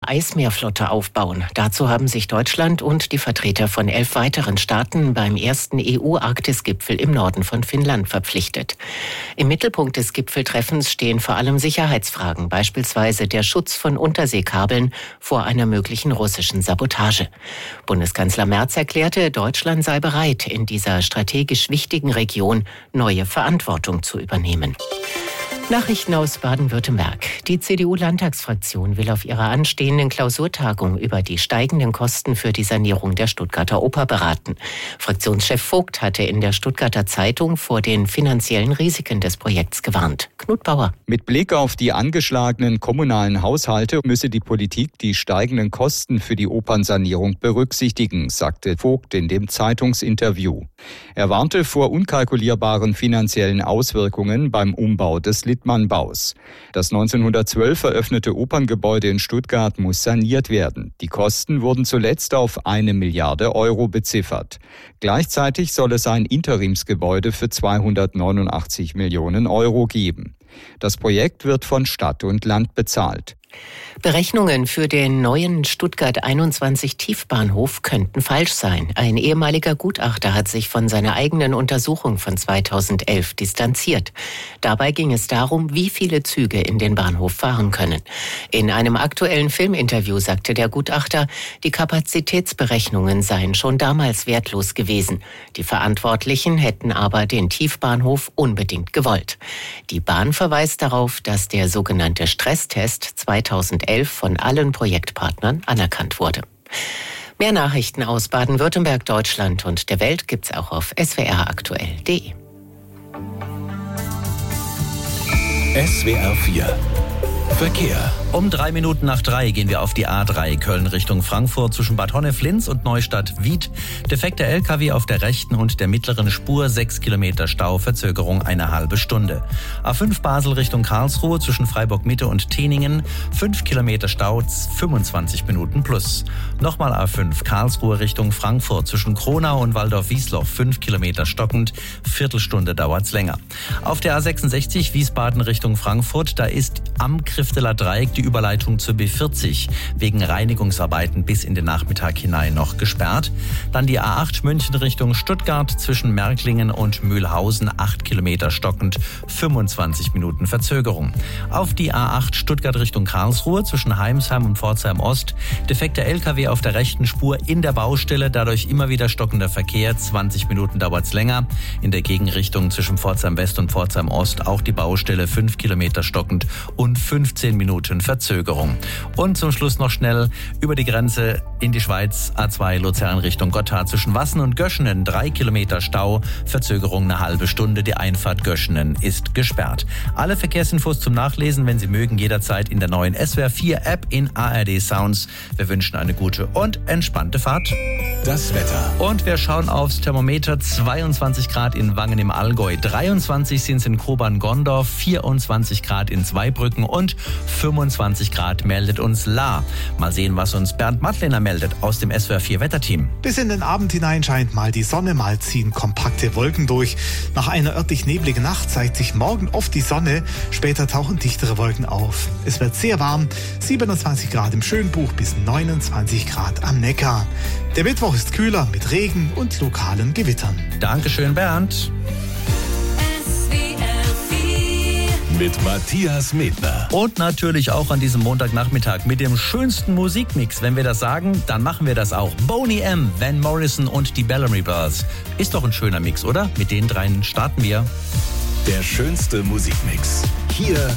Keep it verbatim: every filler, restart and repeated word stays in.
Eismeerflotte aufbauen. Dazu haben sich Deutschland und die Vertreter von elf weiteren Staaten beim ersten E U-Arktis-Gipfel im Norden von Finnland verpflichtet. Im Mittelpunkt des Gipfeltreffens stehen vor allem Sicherheitsfragen, beispielsweise der Schutz von Unterseekabeln vor einer möglichen russischen Sabotage. Bundeskanzler Merz erklärte, Deutschland sei bereit, in dieser strategisch wichtigen Region neue Verantwortung zu übernehmen. Nachrichten aus Baden-Württemberg. Die C D U-Landtagsfraktion will auf ihrer anstehenden Klausurtagung über die steigenden Kosten für die Sanierung der Stuttgarter Oper beraten. Fraktionschef Vogt hatte in der Stuttgarter Zeitung vor den finanziellen Risiken des Projekts gewarnt. Knut Bauer. Mit Blick auf die angeschlagenen kommunalen Haushalte müsse die Politik die steigenden Kosten für die Opernsanierung berücksichtigen, sagte Vogt in dem Zeitungsinterview. Er warnte vor unkalkulierbaren finanziellen Auswirkungen beim Umbau des Littmann-Baus. Das neunzehnhundertzwölf eröffnete Operngebäude in Stuttgart muss saniert werden. Die Kosten wurden zuletzt auf eine Milliarde Euro beziffert. Gleichzeitig soll es ein Interimsgebäude für zweihundertneunundachtzig Millionen Euro geben. Das Projekt wird von Stadt und Land bezahlt. Berechnungen für den neuen Stuttgart einundzwanzig Tiefbahnhof könnten falsch sein. Ein ehemaliger Gutachter hat sich von seiner eigenen Untersuchung von zweitausendelf distanziert. Dabei ging es darum, wie viele Züge in den Bahnhof fahren können. In einem aktuellen Filminterview sagte der Gutachter, die Kapazitätsberechnungen seien schon damals wertlos gewesen. Die Verantwortlichen hätten aber den Tiefbahnhof unbedingt gewollt. Die Bahn verweist darauf, dass der sogenannte Stresstest zweitausendelf von allen Projektpartnern anerkannt wurde. Mehr Nachrichten aus Baden-Württemberg, Deutschland und der Welt gibt's auch auf s w r aktuell punkt d e. S W R vier Verkehr. Um drei Minuten nach drei gehen wir auf die A drei Köln Richtung Frankfurt zwischen Bad Honnef-Linz und Neustadt-Wied. Defekter L K W auf der rechten und der mittleren Spur, sechs Kilometer Stau, Verzögerung eine halbe Stunde. A fünf Basel Richtung Karlsruhe zwischen Freiburg-Mitte und Teningen, fünf Kilometer Stau, fünfundzwanzig Minuten plus. Nochmal A fünf Karlsruhe Richtung Frankfurt zwischen Kronau und Waldorf-Wiesloch, fünf Kilometer stockend, Viertelstunde dauert's länger. Auf der A sechsundsechzig Wiesbaden Richtung Frankfurt, da ist am Krifteler Dreieck die Überleitung zur B vierzig wegen Reinigungsarbeiten bis in den Nachmittag hinein noch gesperrt. Dann die A acht München Richtung Stuttgart zwischen Märklingen und Mühlhausen, acht Kilometer stockend, fünfundzwanzig Minuten Verzögerung. Auf die A acht Stuttgart Richtung Karlsruhe zwischen Heimsheim und Pforzheim Ost, defekter L K W auf der rechten Spur in der Baustelle, dadurch immer wieder stockender Verkehr, zwanzig Minuten dauert's länger. In der Gegenrichtung zwischen Pforzheim West und Pforzheim Ost auch die Baustelle, fünf Kilometer stockend und fünfzehn Minuten Verzögerung. Und zum Schluss noch schnell über die Grenze in die Schweiz, A zwei Luzern Richtung Gotthard zwischen Wassen und Göschenen, drei Kilometer Stau, Verzögerung eine halbe Stunde, die Einfahrt Göschenen ist gesperrt. Alle Verkehrsinfos zum Nachlesen, wenn Sie mögen, jederzeit in der neuen S W R vier App in A R D Sounds. Wir wünschen eine gute und entspannte Fahrt. Das Wetter. Und wir schauen aufs Thermometer, zweiundzwanzig Grad in Wangen im Allgäu, dreiundzwanzig sind es in Kobern-Gondorf, vierundzwanzig Grad in Zweibrücken und fünfundzwanzig Grad meldet uns La. Mal sehen, was uns Bernd Mattlener meldet aus dem S W R vier Wetterteam. Bis in den Abend hinein scheint mal die Sonne, mal ziehen kompakte Wolken durch. Nach einer örtlich nebligen Nacht zeigt sich morgen oft die Sonne, später tauchen dichtere Wolken auf. Es wird sehr warm, siebenundzwanzig Grad im Schönbuch bis neunundzwanzig Grad am Neckar. Der Mittwoch ist kühler mit Regen und lokalen Gewittern. Dankeschön, Bernd. Mit Matthias Medner. Und natürlich auch an diesem Montagnachmittag mit dem schönsten Musikmix. Wenn wir das sagen, dann machen wir das auch. Boney M., Van Morrison und die Bellamy Bells. Ist doch ein schöner Mix, oder? Mit den dreien starten wir. Der schönste Musikmix. Hier